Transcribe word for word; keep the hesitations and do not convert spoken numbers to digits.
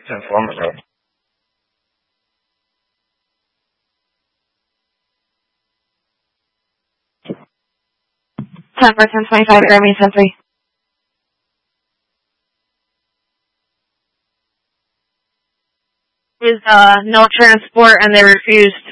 informative. ten for ten twenty-five, Grammy ten three. Is uh, no transport, and they refused